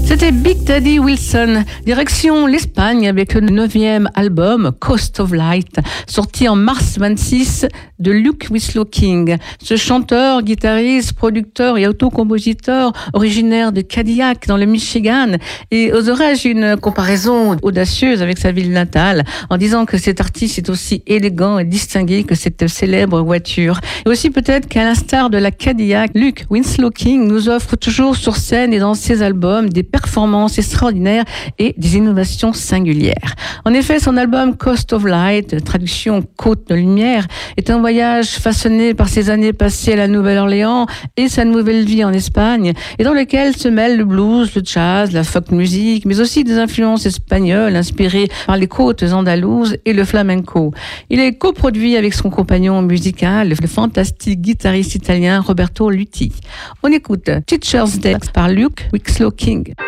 C'était Big Daddy Wilson, direction l'Espagne avec le 9e album Coast of Light, sorti en mars 26 de Luke Winslow King. Ce chanteur, guitariste, producteur et autocompositeur originaire de Cadillac dans le Michigan, et oserais-je une comparaison audacieuse avec sa ville natale en disant que cet artiste est aussi élégant et distingué que cette célèbre voiture. Et aussi peut-être qu'à l'instar de la Cadillac, Luke Winslow King nous offre toujours sur scène et dans ses albums des performances extraordinaires et des innovations singulières. En effet, son album Coast of Light, traduction Côte de Lumière, est un voyage façonné par ses années passées à la Nouvelle-Orléans et sa nouvelle vie en Espagne, et dans lequel se mêlent le blues, le jazz, la folk music, mais aussi des influences espagnoles inspirées par les côtes andalouses et le flamenco. Il est coproduit avec son compagnon musical, le fantastique guitariste italien Roberto Lutti. On écoute Teacher's Day par Luke Winslow King.